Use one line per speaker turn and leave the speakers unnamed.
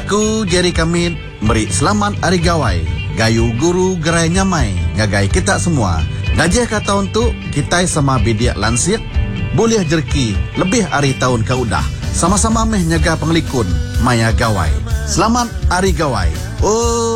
Aku Jerry Kamid beri selamat hari gawai. Gayu guru gerai nyamai ngagai kita semua. Ngajah kata untuk kita sama bidiak lansir. Boleh jerki lebih hari tahun kau dah. Sama-sama meh nyaga penglikun maya gawai. Selamat hari gawai. Oh